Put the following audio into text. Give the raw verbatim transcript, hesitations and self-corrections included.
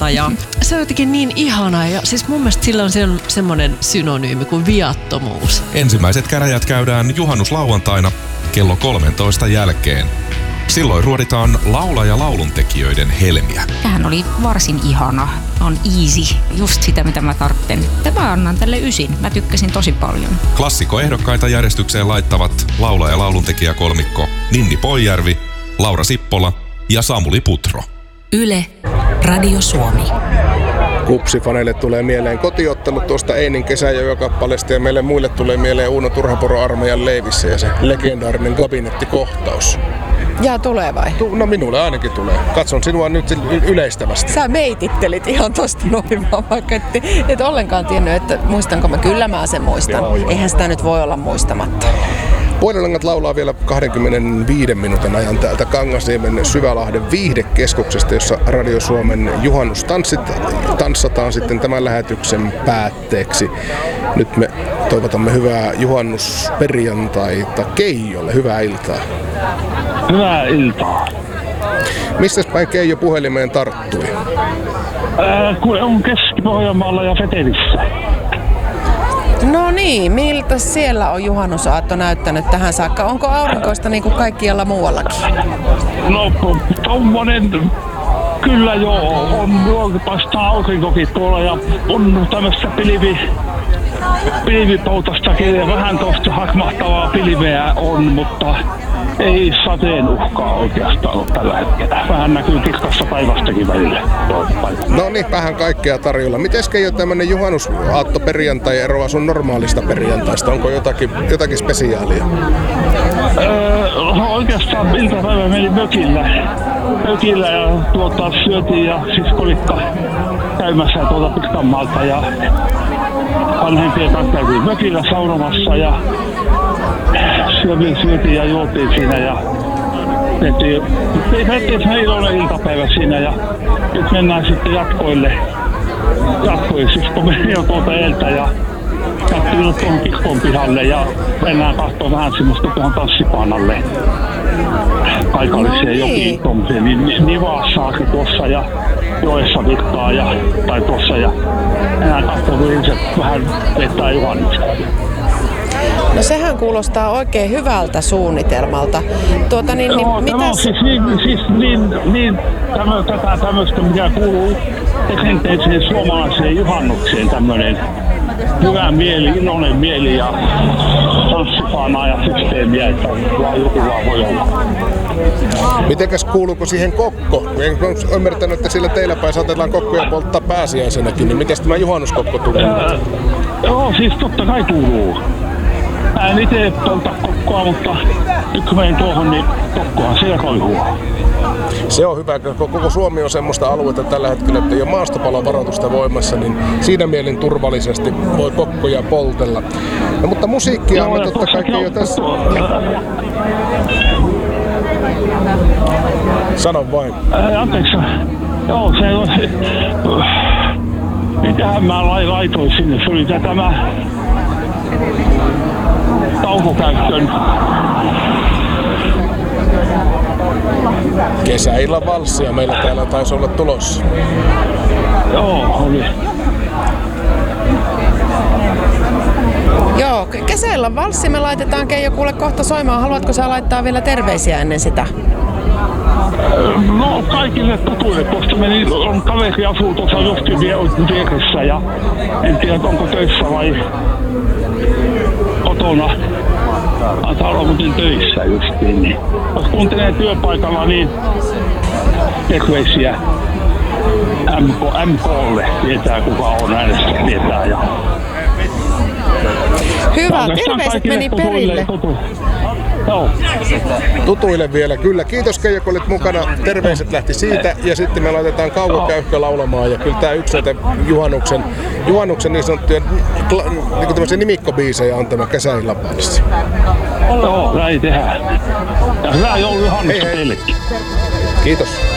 ja se on jotenkin niin ihanaa. Ja siis mun mielestä sillä on semmoinen synonyymi kuin viattomuus. Ensimmäiset käräjät käydään juhannuslauantaina kello kolmentoista jälkeen. Silloin ruoditaan laula- ja lauluntekijöiden helmiä. Tämähän oli varsin ihana. On easy. Just sitä, mitä mä tarvitsen. Mä annan tälle ysin. Mä tykkäsin tosi paljon. Klassikkoehdokkaita järjestykseen laittavat laula- ja lauluntekijäkolmikko Ninni Poijärvi, Laura Sippola ja Samuli Putro. Yle, Radio Suomi. Kupsifaneille tulee mieleen kotiottelut tuosta Einin kesäjojokappaleesta ja meille muille tulee mieleen Uuno Turhapuro armeijan leivissä ja se legendaarinen kabinettikohtaus. Jaa, tulee vai? No minulle ainakin tulee. Katson sinua nyt yleistävästi. Sä meitittelit ihan tosta noin vaan, vaikka et, et ollenkaan tiennyt, että muistanko mä. Kyllä mä sen muistan. Joo, joo. Eihän sitä nyt voi olla muistamatta. Puolilangat laulaa vielä kaksikymmentäviisi minuutin ajan täältä Kangasniemen Syvälahden viihdekeskuksesta, jossa Radio Suomen juhannustanssit tanssataan sitten tämän lähetyksen päätteeksi. Nyt me toivotamme hyvää juhannusperjantaita Keijolle. Hyvää iltaa. Hyvää iltaa. Mistäs päin Keijo puhelimeen tarttui? Ää, kuule, on Keski-Pohjanmaalla ja Vetelissä. No niin, miltä siellä on juhannusaatto näyttänyt tähän saakka? Onko aurinkoista niin kuin kaikkialla muuallakin? No, tommonen, kyllä joo, on paistaa aurinkokin tuolla ja on tämmöistä pilvi, pilvipoutastakin ja vähän tuosta hakmahtavaa pilveä on, mutta ei sateen uhkaa oikeastaan ole tällä hetkellä. Vähän näkyy kirkassa päivästäkin välillä. No niin, vähän kaikkea tarjolla. Miten Keijo tämmönen juhannusaatto perjantai eroaa sun normaalista perjantaista? Onko jotakin, jotakin spesiaalia? Öö, no oikeastaan iltapäivä meni mökillä. Mökillä ja tuota syötiin ja siskolikka käymässä tuolta Pitkanmaalta ja vanhempien kanssa käytiin mökillä saunomassa ja syötiin, syötiin ja juotiin siinä ja tehtiin, tehtiin se iloinen iltapäivä siinä ja nyt mennään sitten jatkoille. Jatkoille, siis kun meni jo tuolta eeltä ja katsoin tuohon Kiskon pihalle ja mennään katsomaan vähän semmoista tuohon tanssipaanalle. Paikalliseen no niin. jokiin tuollaiseen, niin Nivassaakin tuossa ja joessa vittaa ja, tai tuossa ja mennään katsomaan, kun ihmiset vähän vettää juhannusta. No sehän kuulostaa oikein hyvältä suunnitelmalta. Tuota, niin, niin, Joo, mitäs... tämä on siis niin, siis niin, niin tämmö, tätä tämmöistä, mikä kuuluu perinteiseen suomalaiseen juhannukseen, tämmöinen hyvä mieli, iloinen mieli ja tanssipaanaa ja systeemiä, että vaan joku vaan voi olla. Mitenkäs kuuluuko siihen kokko? En ole ymmärtänyt, että sillä teillä päin saatetaan kokkoja polttaa pääsiäisenäkin, niin miten tämä juhannuskokko tulee? Öö, joo, siis totta kai kuuluu. Mä en itse polta kokkoa, mutta nyt kun menen tuohon, niin kokkohan siellä koihuu. Se on hyvä, kun koko Suomi on semmoista aluetta tällä hetkellä, että ei ole maastopalovaroitusta voimassa, niin siinä mielin turvallisesti voi kokkoja poltella. No, mutta musiikkia on totta kai jo tässä. Sano vain. Ää, anteeksi. Joo, se on se. Mitähän mä laitoin sinne? Se oli tämä taukokäyttön. Kesäillan valssia meillä täällä taisi olla tulossa. Joo, oli. Joo, kesäillan valssi me laitetaan Keijo kuule kohta soimaan. Haluatko sä laittaa vielä terveisiä ennen sitä? No kaikille tutuille, koska meni, on kaveri asuu tuossa justiin vieressä ja en tiedä onko töissä vai kotona. Antaa olla muuten töissä justiin, niin jos kuuntelee työpaikalla, niin terveisiä M K:lle, tietää kuka on äänestä, tietää. Ja hyvä, terveiset meni perille. Tutu. Joo. Tutuille vielä, kyllä. Kiitos Keijo, kun olit mukana. Terveiset lähti siitä ja sitten me laitetaan Kaukokäyhkö laulamaan ja kyllä tää yksi näitä juhannuksen, juhannuksen niin sanottuja niin tämmöisiä nimikkobiisejä on tämä kesäillan valssi. Joo, näin tehdään. Ja hyvää joulujuhannusta teillekin. Kiitos.